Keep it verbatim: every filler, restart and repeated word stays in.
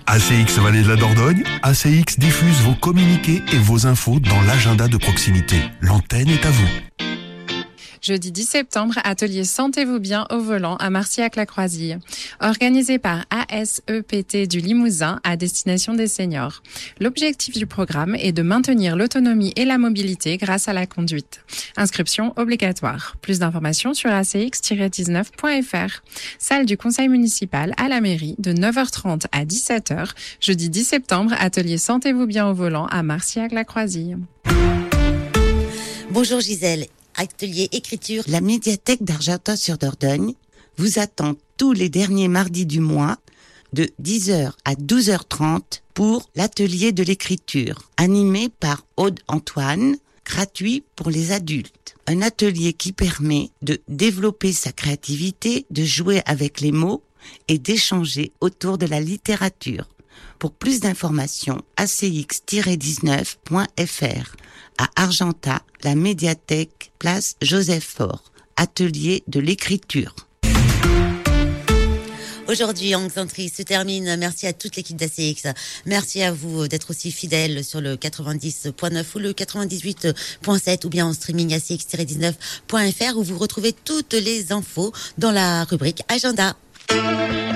A C X Vallée de la Dordogne, A C X diffuse vos communiqués et vos infos dans l'agenda de proximité. L'antenne est à vous. Jeudi dix septembre, atelier Sentez-vous bien au volant à Marcillac-la-Croisille. Organisé par A S E P T du Limousin à destination des seniors. L'objectif du programme est de maintenir l'autonomie et la mobilité grâce à la conduite. Inscription obligatoire. Plus d'informations sur a c x tiret dix-neuf point f r. Salle du conseil municipal à la mairie de neuf heures trente à dix-sept heures. Jeudi dix septembre, atelier Sentez-vous bien au volant à Marcillac-la-Croisille. Bonjour Gisèle. Atelier écriture. La médiathèque d'Argentat-sur-Dordogne vous attend tous les derniers mardis du mois de dix heures à douze heures trente pour l'atelier de l'écriture, animé par Aude Antoine, gratuit pour les adultes. Un atelier qui permet de développer sa créativité, de jouer avec les mots et d'échanger autour de la littérature. Pour plus d'informations, a c x tiret dix-neuf point f r. À Argentat, la médiathèque, place Joseph Faure, atelier de l'écriture. Aujourd'hui, Angle Centris se termine. Merci à toute l'équipe d'A C X. Merci à vous d'être aussi fidèles sur le quatre-vingt-dix point neuf ou le quatre-vingt-dix-huit point sept ou bien en streaming a c x tiret dix-neuf point f r où vous retrouvez toutes les infos dans la rubrique Agenda.